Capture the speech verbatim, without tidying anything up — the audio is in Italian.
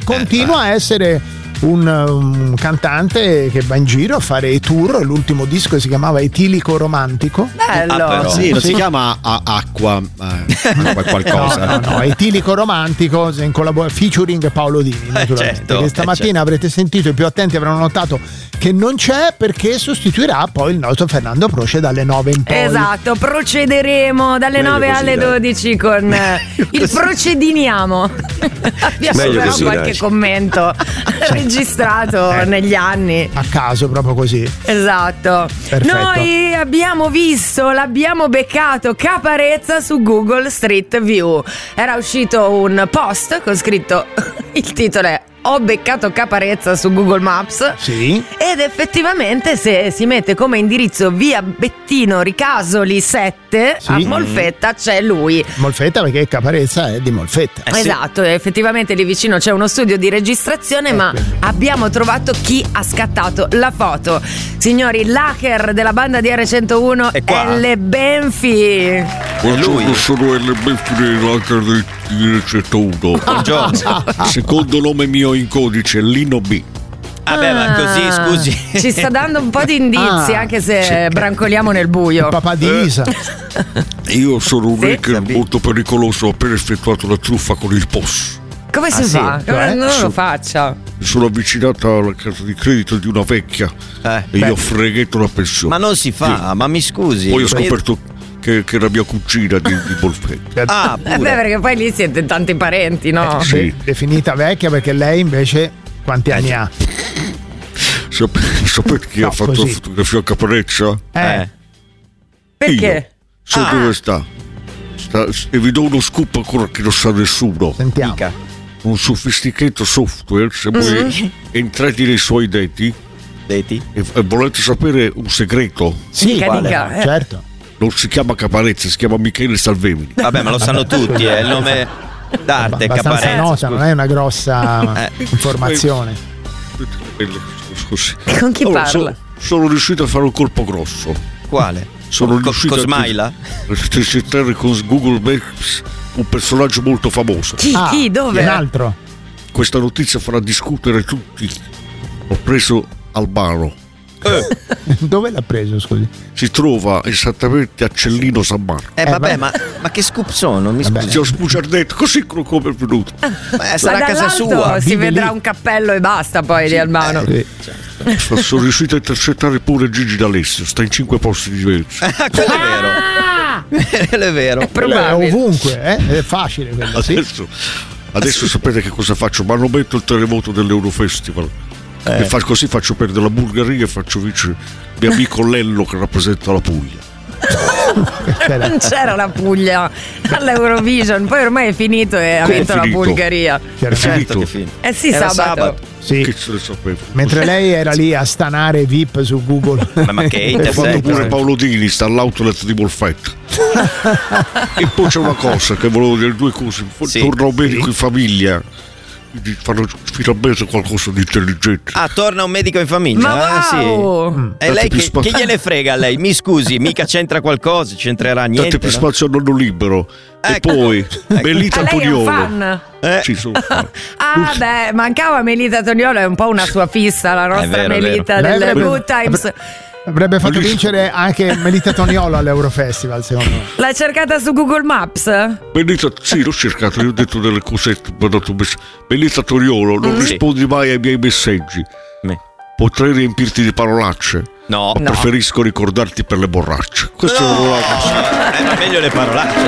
continua a essere un, un cantante che va in giro a fare i tour. L'ultimo disco si chiamava Etilico Romantico. Bello. Ah, però, sì, non sì. si chiama a- acqua eh, qualcosa. No, no, no, Etilico Romantico in collabor- featuring Paolo Dini, naturalmente. certo, che stamattina eh, certo. avrete sentito, i più attenti avranno notato che non c'è, perché sostituirà poi il nostro Fernando Proce dalle nove in poi. Esatto, procederemo dalle Meglio nove così, alle dai. dodici con eh, il procediniamo. Abbiamo Meglio però così, qualche dai. commento registrato Eh. negli anni. A caso, proprio così. Esatto. Perfetto. Noi abbiamo visto, l'abbiamo beccato Caparezza su Google Street View. Era uscito un post con scritto, il titolo è "Ho beccato Caparezza su Google Maps". Sì. Ed effettivamente, se si mette come indirizzo via Bettino Ricasoli sette Sì. a Molfetta, c'è lui. Molfetta, perché Caparezza è di Molfetta. Eh, sì. Esatto, effettivamente lì vicino c'è uno studio di registrazione, ma quindi. abbiamo trovato chi ha scattato la foto. Signori, l'hacker della banda di R centouno È qua? L. Benfi. Buongiorno, sono il hacker di centouno. Buongiorno. Secondo nome mio in codice Lino B. Vabbè, ma così, Ah, scusi. Ci sta dando un po' di indizi, Ah, anche se sì. brancoliamo nel buio. Papà di Isa. Io sono un Sì, hacker capito. molto pericoloso. Ho appena effettuato una truffa con il P O S. Come si Ah, sì? fa? Cioè? non Sì. lo faccia. Mi sono avvicinato alla carta di credito di una vecchia Eh, e gli ho freghetto la pensione. ma non si fa, ma mi scusi. Poi ho scoperto che, che era mia cugina di, di Molfetta. Ah, Eh beh, pure. perché poi lì siete tanti parenti, no? Sì. De- definita vecchia, perché lei invece quanti anni ha? Sap- Sapete chi No, ha fatto così. la fotografia a Caparezza? Eh. Perché? So Ah. dove sta. sta. E vi do uno scoop ancora che non sa nessuno. Sentiamo. Dica. Un sofisticato software, se Mm-hmm. voi entrate nei suoi denti Vedi? e, e volete sapere un segreto, Sì, Dica, quale? dica, eh. Certo. non si chiama Caparezza, si chiama Michele Salvemini. Vabbè, ma lo sanno tutti, è il nome d'arte, Abbastanza Caparezza. nota, non è una grossa Eh. informazione. Scusi. Con chi Allora, parla? so- sono riuscito a fare un colpo grosso. Quale? Sono Co- riuscito Cosmaila? a intercettare con Google Maps un personaggio molto famoso. Chi? Ah, chi? Dove? Un altro. Questa notizia farà discutere tutti. Ho preso Albano. Dove l'ha preso, scusi? Si trova esattamente a Cellino San Marco. Eh, Eh, vabbè, vabbè. ma, ma che scoop sono? Mi Vabbè. scusi. Ti ho sbugiardato così come è venuto. Eh, Ma sarà a casa dall'alto sua. si vive vedrà lì. un cappello e basta poi di Albano. Sì. Sono riuscito a intercettare pure Gigi D'Alessio. Sta in cinque posti diversi. Ah, quello è vero. Ah! Quello è vero. Quello è Probabile. ovunque, eh? È facile quello, sì. Adesso, adesso sapete che cosa faccio? Ma non metto il terremoto dell'Eurofestival. Eh. E fa- così faccio perdere la Bulgaria e faccio vincere mio amico Lello che rappresenta la Puglia. C'era- Non c'era la Puglia all'Eurovision, poi ormai è finito e ha Come vinto la finito? Bulgaria. c'era- Sì. Certo che fine. Eh sì, Era sabato. Sì. Che se ne sapevo. Mentre lei era lì a stanare V I P su Google. Ma, ma che E quando intersex? pure Paolo Dini sta all'outlet di Molfetta. E poi c'è una cosa che volevo dire, due cose. Sì. Torna un medico in famiglia, quindi fanno finalmente qualcosa di intelligente. Ah, torna un medico in famiglia. Ma Ah, wow! sì. E lei più che, spazio. che gliene frega a lei? Mi scusi, mica c'entra qualcosa, c'entrerà Date niente. più no? spazio a nonno libero. E Ecco. poi Melita Ah, lei è un Antoniolo. fan? Eh, Sì, sono fan. Ah beh, mancava Melita Toniolo, è un po' una sua fissa, la nostra vero, è Melita vero. delle Lei Good Times. Avrebbe fatto Bellissimo. vincere anche Melita Toniolo all'Eurofestival, secondo me. L'hai cercata su Google Maps? Melita, sì, l'ho cercato, io ho detto delle cosette, mi ha dato un messaggio. Melita Toriolo, non Mm. rispondi mai ai miei messaggi. Me- Potrei riempirti di parolacce, No, ma No. preferisco ricordarti per le borracce. Questo No. non lo Eh, ma meglio le parolacce.